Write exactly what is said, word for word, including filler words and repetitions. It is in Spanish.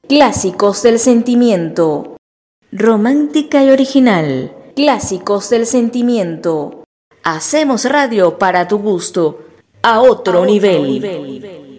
Clásicos del sentimiento. Romántica y original. Clásicos del sentimiento. Hacemos radio para tu gusto. A otro, a otro nivel. nivel.